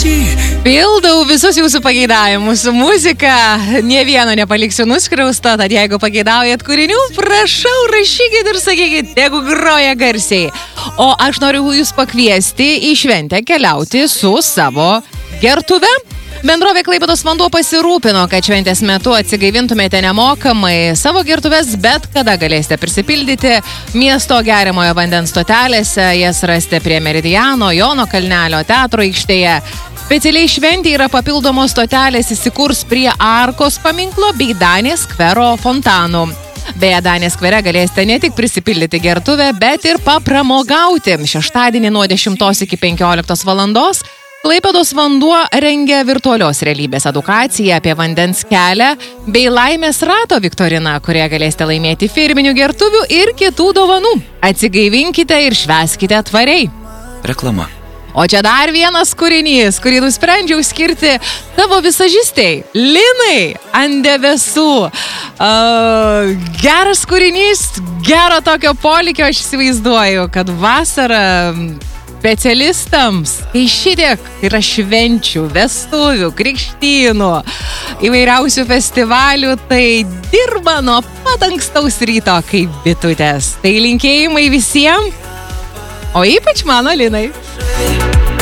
Pildau visus jūsų pageidavimus su muzika, nė vieno nepaliksiu nuskriausto, tad jeigu pageidaujat kūrinių, prašau, rašykit ir sakykit, jeigu groja garsiai. O aš noriu jūs pakviesti į šventę keliauti su savo gertuve. Bendrovė Klaipėdos vanduo pasirūpino, kad šventės metu atsigaivintumėte nemokamai savo gertuves, bet kada galėsite prisipildyti miesto geriamojo vandens stotelėse, jas rasite prie Meridiano, Jono Kalnelio, teatro aikštėje. Specialiai šventė yra papildomos stotelės įsikurs prie Arkos paminklo bei Danės skvero fontanų. Beje, Danės skvere galėsite ne tik prisipildyti gertuvę, bet ir papramogauti. Šeštadienį nuo 10 iki 15 valandos Klaipėdos vanduo rengia virtualios realybės edukaciją apie vandens kelią bei laimės rato viktoriną, kurioje galėsite laimėti firminių gertuvių ir kitų dovanų. Atsigaivinkite ir švęskite tvariai. Reklama. O čia dar vienas kūrinys, kurį nusprendžiau skirti tavo visažistei, Linai ant debesų. Geras kūrinys, gero tokio polikio, aš įsivaizduoju, kad vasara specialistams, kai šitiek yra švenčių, vestuvių, krikštynų, įvairiausių festivalių, tai dirba nuo pat ankstaus ryto kaip bitutės. Tai linkėjimai visiems, o ypač mano Linai.